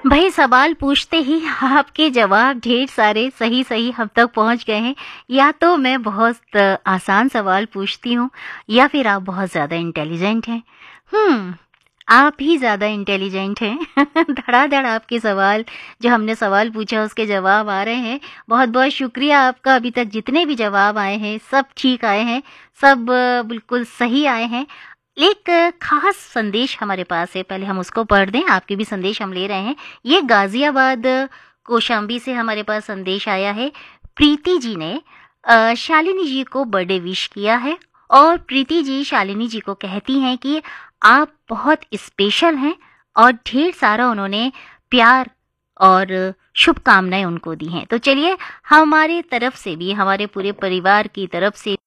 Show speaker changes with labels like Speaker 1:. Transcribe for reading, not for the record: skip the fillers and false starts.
Speaker 1: भाई सवाल पूछते ही आपके जवाब ढेर सारे सही सही हम तक पहुंच गए हैं। या तो मैं बहुत आसान सवाल पूछती हूँ या फिर आप बहुत ज़्यादा इंटेलिजेंट हैं। हम्म आप ही ज़्यादा इंटेलिजेंट हैं। धड़ाधड़ आपके सवाल, जो हमने सवाल पूछा उसके जवाब आ रहे हैं। बहुत बहुत शुक्रिया आपका। अभी तक जितने भी जवाब आए हैं सब ठीक आए हैं, सब बिल्कुल सही आए हैं। एक खास संदेश हमारे पास है, पहले हम उसको पढ़ दें। आपके भी संदेश हम ले रहे हैं। ये गाजियाबाद कौशाम्बी से हमारे पास संदेश आया है। प्रीति जी ने शालिनी जी को बर्थडे विश किया है और प्रीति जी शालिनी जी को कहती हैं कि आप बहुत स्पेशल हैं और ढेर सारा उन्होंने प्यार और शुभकामनाएं उनको दी हैं। तो चलिए हमारे तरफ से भी, हमारे पूरे परिवार की तरफ से